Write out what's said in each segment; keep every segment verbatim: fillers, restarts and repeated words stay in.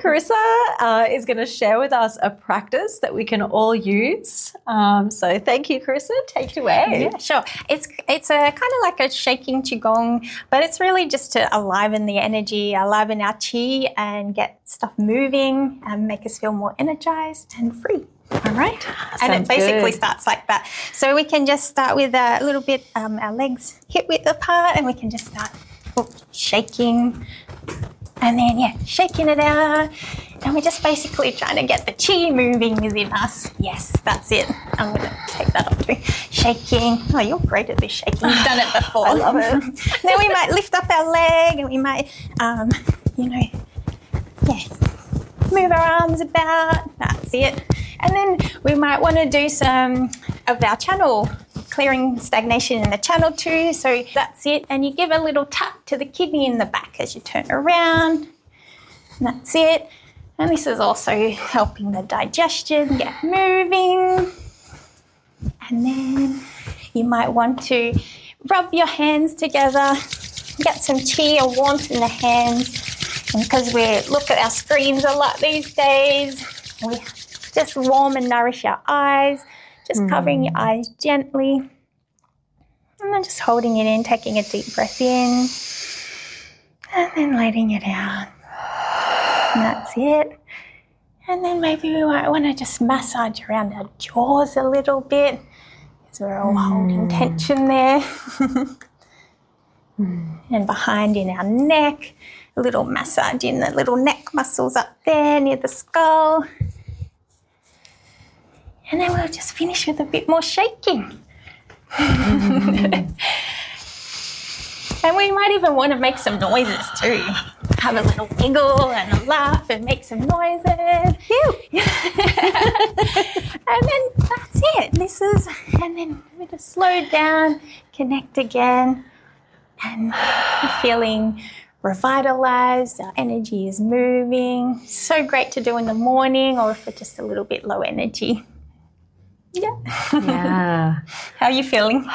Carissa uh, is going to share with us a practice that we can all use. Um, so thank you, Carissa. Take it away. Yeah, sure. It's it's a kind of like a shaking qigong, but it's really just to aliven the energy, aliven our chi, and get stuff moving and make us feel more energized and free. All right. Sounds and it basically good. starts like that. So we can just start with a little bit, um, our legs hip width apart, and we can just start oh, shaking. And then, yeah, shaking it out. And we're just basically trying to get the chi moving within us. Yes, that's it. I'm going to take that off too. Shaking. Oh, you're great at this shaking. You've done it before. I love it. Then we might lift up our leg and we might, um, you know, yeah, move our arms about. That's it. And then we might want to do some of our channel, clearing stagnation in the channel too. So that's it. And you give a little tap to the kidney in the back as you turn around. And that's it. And this is also helping the digestion get moving. And then you might want to rub your hands together, get some chi or warmth in the hands. And because we look at our screens a lot these days, we just warm and nourish our eyes, just mm. covering your eyes gently. And then just holding it in, taking a deep breath in. And then letting it out. And that's it. And then maybe we might want to just massage around our jaws a little bit, because we're all mm. holding tension there. mm. And behind in our neck, a little massage in the little neck muscles up there near the skull. And then we'll just finish with a bit more shaking. Mm. And we might even want to make some noises too. Have a little giggle and a laugh and make some noises. And then that's it. This is, and then we just slow down, connect again, and we're feeling revitalized. Our energy is moving. So great to do in the morning, or if we're just a little bit low energy. Yeah. Yeah. How are you feeling?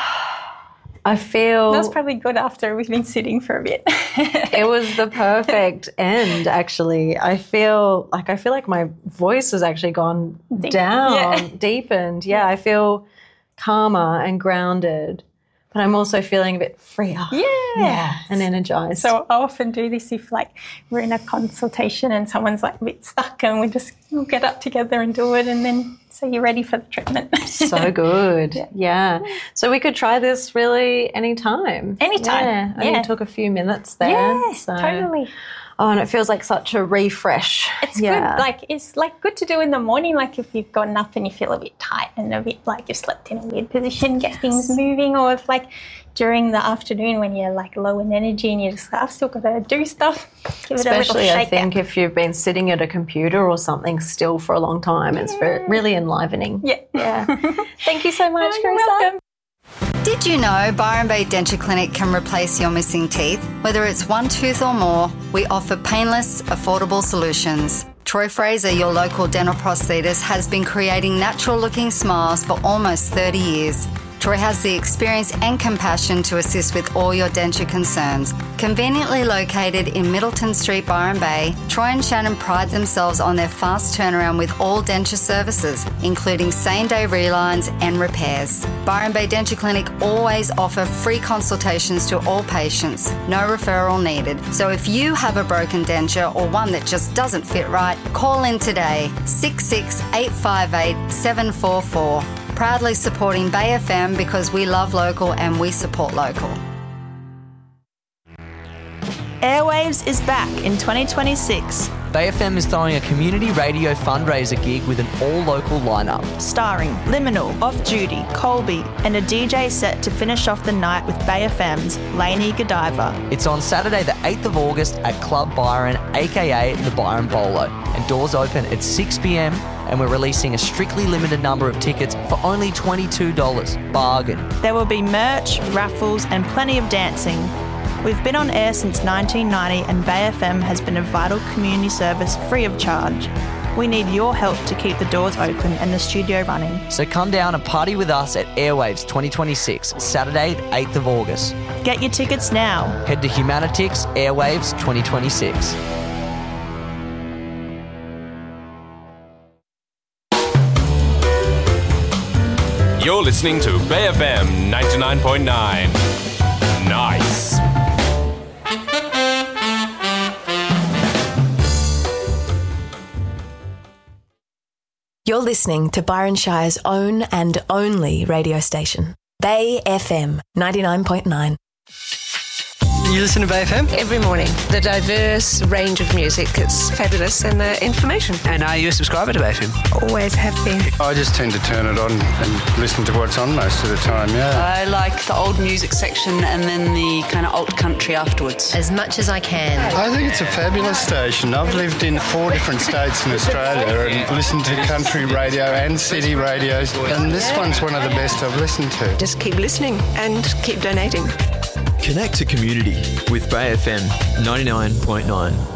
I feel... That's probably good after we've been sitting for a bit. It was the perfect end, actually. I feel like I feel like my voice has actually gone Deep. down, yeah. deepened. Yeah, I feel calmer and grounded, but I'm also feeling a bit freer. Yeah. Yeah, and energized. So I often do this if, like, we're in a consultation and someone's, like, a bit stuck, and we just we'll get up together and do it, and then so you're ready for the treatment. So good. Yeah. yeah. So we could try this really anytime. Anytime. Yeah. I yeah. mean, it took a few minutes there. Yeah, so. totally. Oh, and it feels like such a refresh. It's yeah. good. Like, it's like good to do in the morning, like if you've gotten up and you feel a bit tight and a bit like you've slept in a weird position, get yes. things moving. Or if, like, during the afternoon when you're, like, low in energy and you're just like, I've still got to do stuff, give Especially, it a little shake I think, out. if you've been sitting at a computer or something still for a long time, it's very, really enlivening. Yeah. Yeah. Thank you so much, Oh, you're Carissa. welcome. Did you know Byron Bay Denture Clinic can replace your missing teeth? Whether it's one tooth or more, we offer painless, affordable solutions. Troy Fraser, your local dental prosthetist, has been creating natural-looking smiles for almost thirty years. Troy has the experience and compassion to assist with all your denture concerns. Conveniently located in Middleton Street, Byron Bay, Troy and Shannon pride themselves on their fast turnaround with all denture services, including same-day relines and repairs. Byron Bay Denture Clinic always offer free consultations to all patients, no referral needed. So if you have a broken denture or one that just doesn't fit right, call in today, six six eight five eight seven four four. Proudly supporting Bay F M because we love local and we support local. Airwaves is back in twenty twenty-six. Bay F M is throwing a community radio fundraiser gig with an all-local lineup. Starring Liminal, Off Duty, Colby, and a D J set to finish off the night with Bay F M's Lainey Godiva. It's on Saturday the eighth of August at Club Byron, aka the Byron Bolo. And doors open at six p.m, and we're releasing a strictly limited number of tickets for only twenty-two dollars. Bargain. There will be merch, raffles, and plenty of dancing. We've been on air since nineteen ninety, and Bay F M has been a vital community service free of charge. We need your help to keep the doors open and the studio running. So come down and party with us at Airwaves twenty twenty-six, Saturday the eighth of August. Get your tickets now. Head to Humanitix Airwaves twenty twenty-six. You're listening to Bay F M ninety-nine point nine. Nice. You're listening to Byron Shire's own and only radio station, Bay F M ninety-nine point nine. You listen to Bay F M? Every morning. The diverse range of music, it's fabulous, and the information. And are you a subscriber to Bay F M? Always have been. I just tend to turn it on and listen to what's on most of the time, yeah. I like the old music section and then the kind of alt country afterwards. As much as I can. I think it's a fabulous station. I've lived in four different states in Australia and listened to country radio and city radios, and this one's one of the best I've listened to. Just keep listening and keep donating. Connect to community with Bay F M ninety-nine point nine.